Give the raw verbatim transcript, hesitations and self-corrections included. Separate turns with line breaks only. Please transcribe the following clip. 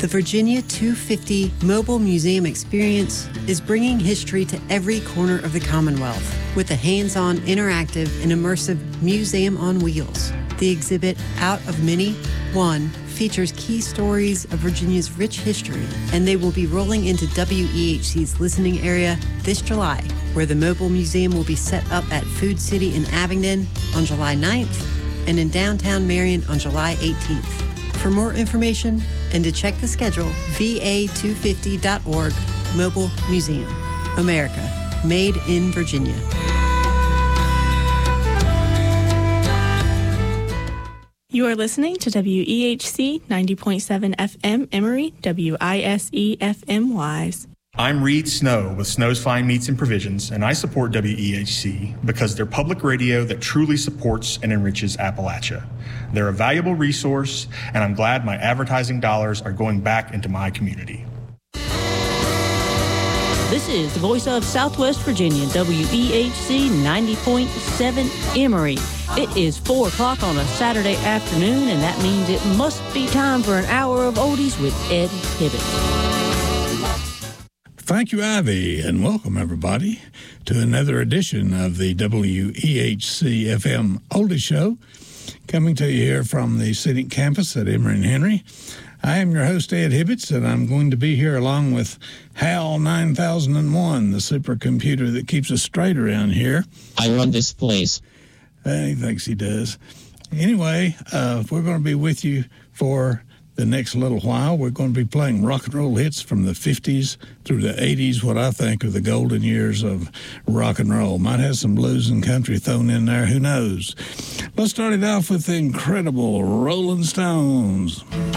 The Virginia two fifty Mobile Museum Experience is bringing history to every corner of the Commonwealth with a hands-on, interactive, and immersive museum on wheels. The exhibit Out of Many, One features key stories of Virginia's rich history, and they will be rolling into W E H C's listening area this July, where the Mobile Museum will be set up at Food City in Abingdon on July ninth and in downtown Marion on July eighteenth. For more information and to check the schedule, V A two fifty dot org, Mobile Museum. America, made in Virginia.
You are listening to W E H C ninety point seven F M Emory, W I S E F M Wise.
I'm Reed Snow with Snow's Fine Meats and Provisions, and I support W E H C because they're public radio that truly supports and enriches Appalachia. They're a valuable resource, and I'm glad my advertising dollars are going back into my community.
This is the voice of Southwest Virginia, W E H C ninety point seven Emory. It is four o'clock on a Saturday afternoon, and that means it must be time for an hour of oldies with Ed Hibbett.
Thank you, Ivy, and welcome, everybody, to another edition of the W E H C F M Oldie Show, coming to you here from the Scenic Campus at Emory and Henry. I am your host, Ed Hibbets, and I'm going to be here along with HAL nine thousand one, the supercomputer that keeps us straight around here.
I run this place.
Uh, he thinks he does. Anyway, uh, we're going to be with you for the next little while. We're going to be playing rock and roll hits from the fifties through the eighties, what I think are the golden years of rock and roll. Might have some blues and country thrown in there, who knows. Let's start it off with the incredible Rolling Stones.